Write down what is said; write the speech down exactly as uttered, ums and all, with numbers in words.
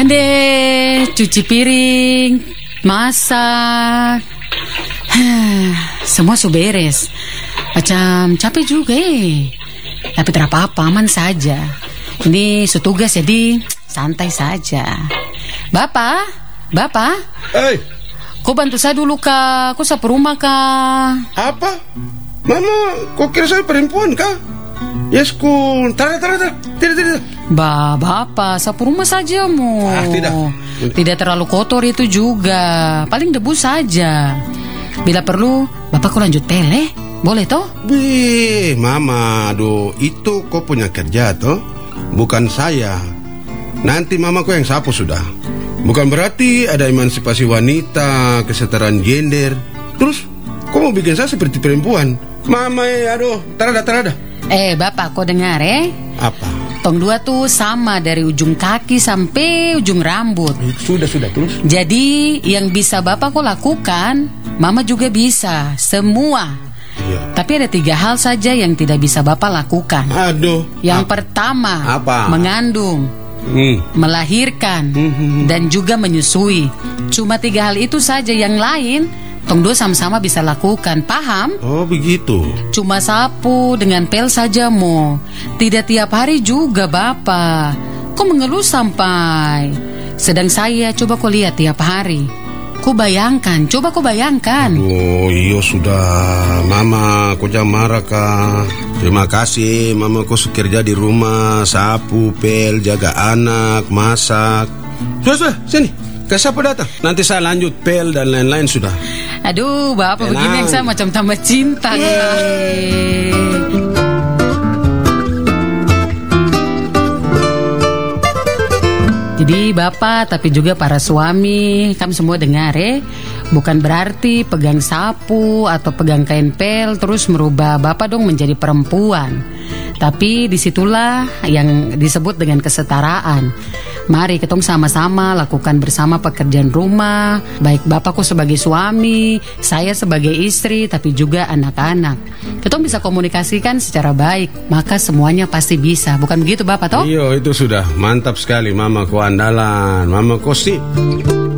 Ande, cuci piring, masak, semua sudah beres. Macam capek juga eh. Tapi tidak apa-apa, aman saja. Ini setugas jadi santai saja. Bapak, Bapak. Hei, kau bantu saya dulu kak, kau sapu rumah kak. apa? Mama, kau kira saya perempuan kah? Yes, ku. Tidak, tidak, tidak, tidak, tidak. Bah, Bapak, sapu rumah saja mu. Ah, tidak. Tidak terlalu kotor itu juga. Paling debu saja. Bila perlu, Bapak kau lanjut tele. Boleh toh? Wih, Mama, aduh, itu kau punya kerja toh, bukan saya. Nanti Mama kau yang sapu sudah. Bukan berarti ada emansipasi wanita, kesetaraan gender. Terus, kau mau bikin saya seperti perempuan? Mama, eh, aduh, terada, terada. Eh, Bapak, kau dengar eh? Apa? Tong dua tuh sama dari ujung kaki sampai ujung rambut. Sudah, sudah, terus. Jadi, yang bisa Bapak kau lakukan, Mama juga bisa. Semua. Iya. Tapi ada tiga hal saja yang tidak bisa Bapak lakukan. Aduh. Yang Ap- pertama, Apa? mengandung, hmm. melahirkan, Hmm. dan juga menyusui. Cuma tiga hal itu saja, yang lain tong dua sama-sama bisa lakukan. Paham? Oh, begitu. Cuma sapu dengan pel saja mo. Tidak tiap hari juga Bapak. Kok mengeluh sampai? Sedang saya coba kau lihat tiap hari. Kau bayangkan, coba kau bayangkan. Oh iya sudah, Mama, kau jangan marah kak. Terima kasih, Mama kau kerja di rumah, sapu, pel, jaga anak, masak. Sudah, sudah, sini. Ke siapa datang? Nanti saya lanjut pel dan lain-lain sudah. Aduh, Bapak Tenang. begini yang saya macam tambah cinta. Yeay. Jadi Bapak, tapi juga para suami, kami semua dengar ya, bukan berarti pegang sapu atau pegang kain pel terus merubah Bapak dong menjadi perempuan. Tapi disitulah yang disebut dengan kesetaraan. Mari ketong sama-sama lakukan bersama pekerjaan rumah. Baik Bapakku sebagai suami, saya sebagai istri, tapi juga anak-anak. Ketong bisa komunikasikan secara baik, maka semuanya pasti bisa. Bukan begitu Bapak toh? Iya, itu sudah mantap sekali, Mama kau andalan, Mama kau sip.